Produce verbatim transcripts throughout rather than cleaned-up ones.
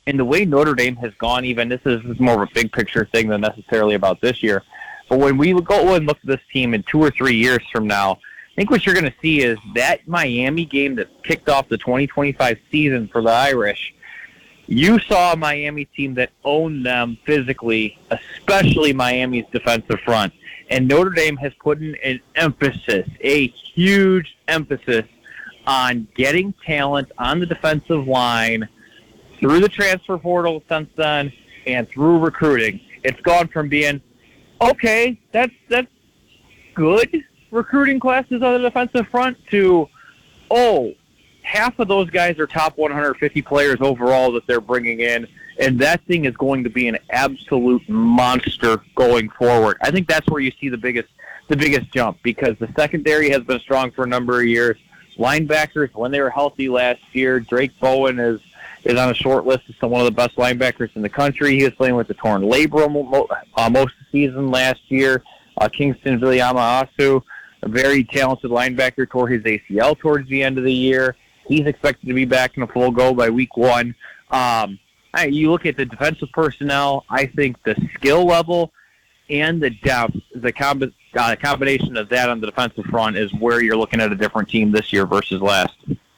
and the way Notre Dame has gone, even this is, this is more of a big picture thing than necessarily about this year. But when we go and look at this team in two or three years from now, I think what you're going to see is that Miami game that kicked off the twenty twenty-five season for the Irish. You saw a Miami team that owned them physically, especially Miami's defensive front. And Notre Dame has put in an emphasis, a huge emphasis, on getting talent on the defensive line through the transfer portal since then and through recruiting. It's gone from being, okay, that's that's good recruiting classes on the defensive front to, oh, half of those guys are top one hundred fifty players overall that they're bringing in, and that thing is going to be an absolute monster going forward. I think that's where you see the biggest the biggest jump, because the secondary has been strong for a number of years. Linebackers, when they were healthy last year, Drake Bowen is is on a short list as one of the best linebackers in the country. He was playing with the torn labrum uh, most of the season last year. Uh, Kingston Viliama-Asu, a very talented linebacker, tore his A C L towards the end of the year. He's expected to be back in a full go by week one. Um, I, you look at the defensive personnel, I think the skill level and the depth, the comb- uh, combination of that on the defensive front is where you're looking at a different team this year versus last.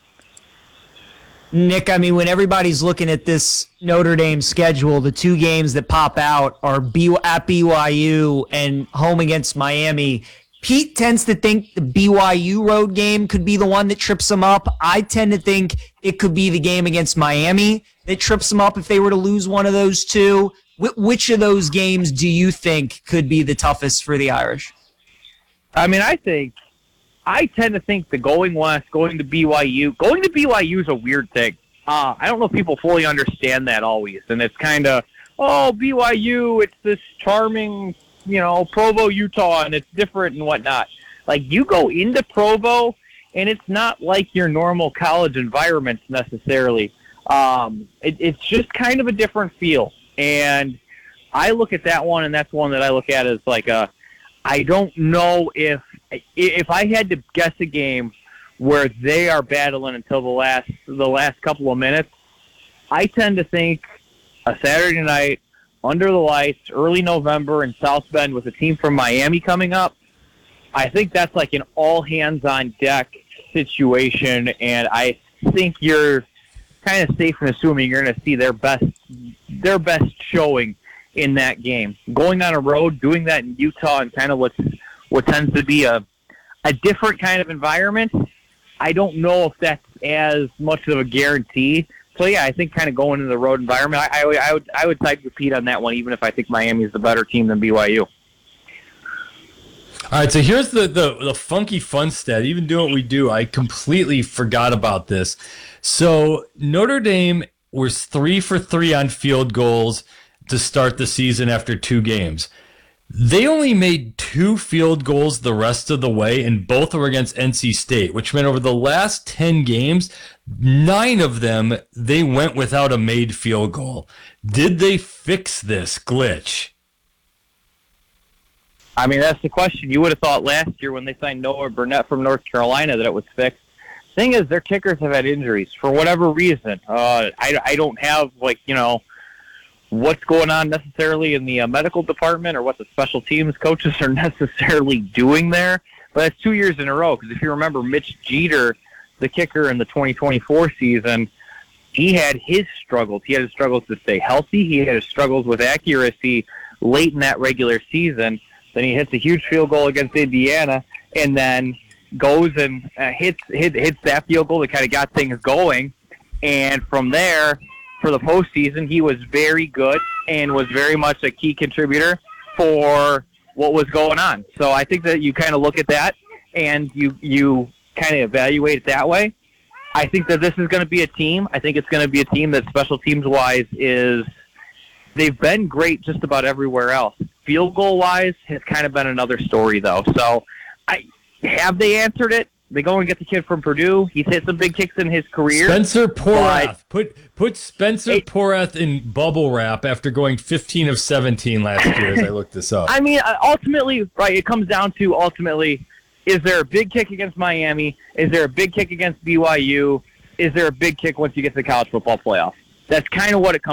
Nick, I mean, when everybody's looking at this Notre Dame schedule, the two games that pop out are B- at B Y U and home against Miami. Pete tends to think the B Y U road game could be the one that trips them up. I tend to think it could be the game against Miami that trips them up if they were to lose one of those two. Wh- which of those games do you think could be the toughest for the Irish? I mean, I think, I tend to think the going west, going to B Y U, going to B Y U is a weird thing. Uh, I don't know if people fully understand that always, and it's kind of, oh, B Y U, it's this charming, you know, Provo, Utah, and it's different and whatnot. Like, you go into Provo, and it's not like your normal college environments necessarily. Um, it, it's just kind of a different feel. And I look at that one, and that's one that I look at as like a, I don't know if, if I had to guess a game where they are battling until the last, the last couple of minutes, I tend to think a Saturday night, under the lights, early November in South Bend with a team from Miami coming up, I think that's like an all-hands-on-deck situation, and I think you're kind of safe in assuming you're going to see their best their best showing in that game. Going on a road, doing that in Utah, and kind of what's, what tends to be a, a different kind of environment, I don't know if that's as much of a guarantee. So, yeah, I think kind of going into the road environment, I, I, would, I would I would side with Pete on that one, even if I think Miami is the better team than B Y U. All right, so here's the, the, the funky fun stat. Even doing what we do, I completely forgot about this. So Notre Dame was three for three on field goals to start the season after two games. They only made two field goals the rest of the way, and both were against N C State, which meant over the last ten games, nine of them, they went without a made field goal. Did they fix this glitch? I mean, that's the question. You would have thought last year when they signed Noah Burnett from North Carolina that it was fixed. Thing is, their kickers have had injuries for whatever reason. Uh, I, I don't have, like, you know, what's going on necessarily in the uh, medical department or what the special teams coaches are necessarily doing there. But that's two years in a row, because if you remember Mitch Jeter, the kicker in the twenty twenty-four season, he had his struggles. He had his struggles to stay healthy. He had his struggles with accuracy late in that regular season. Then he hits a huge field goal against Indiana, and then goes and uh, hits, hit, hits that field goal that kind of got things going. And from there, for the postseason, he was very good and was very much a key contributor for what was going on. So I think that you kind of look at that and you you kind of evaluate it that way. I think that this is going to be a team. I think it's going to be a team that special teams-wise is – they've been great just about everywhere else. Field goal-wise has kind of been another story, though. So I have they answered it? They go and get the kid from Purdue. He's hit some big kicks in his career. Spencer Porath. Put put Spencer it, Porath in bubble wrap after going fifteen of seventeen last year as I looked this up. I mean, ultimately, right, it comes down to ultimately, is there a big kick against Miami? Is there a big kick against B Y U? Is there a big kick once you get to the college football playoff? That's kind of what it comes